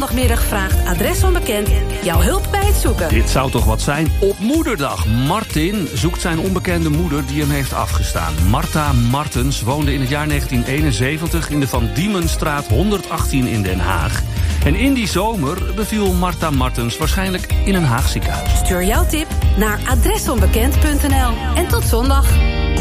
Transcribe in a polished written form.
zondagmiddag vraagt Adres Onbekend jouw hulp bij het zoeken. Dit zou toch wat zijn op Moederdag. Martin zoekt zijn onbekende moeder die hem heeft afgestaan. Marta Martens woonde in het jaar 1971 in de Van Diemenstraat 118 in Den Haag. En in die zomer beviel Marta Martens waarschijnlijk in een Haag ziekenhuis. Stuur jouw tip naar adresonbekend.nl. En tot zondag.